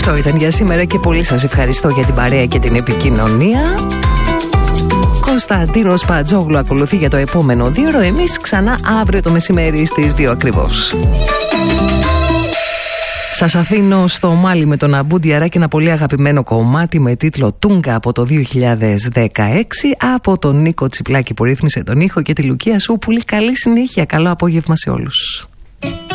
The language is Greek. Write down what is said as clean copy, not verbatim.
Αυτό ήταν για σήμερα και πολύ σας ευχαριστώ για την παρέα και την επικοινωνία. Κωνσταντίνος Πατζόγλου ακολουθεί για το επόμενο 2 ώρο. Εμείς ξανά αύριο το μεσημέρι στις 2 ακριβώς. Σας αφήνω στο Μάλι με τον Αμπού Διαρά και ένα πολύ αγαπημένο κομμάτι με τίτλο Τούγκα από το 2016 από τον Νίκο Τσιπλάκη που ρύθμισε τον ήχο και τη Λουκία Σούπουλη. Καλή συνέχεια, καλό απόγευμα σε όλους.